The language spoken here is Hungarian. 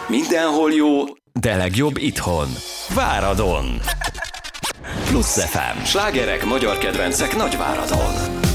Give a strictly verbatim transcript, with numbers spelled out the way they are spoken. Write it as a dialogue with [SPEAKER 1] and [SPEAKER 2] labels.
[SPEAKER 1] Mindenhol jó, de legjobb itthon. Váradon! Plusz ef em. Slágerek, magyar kedvencek Nagyváradon.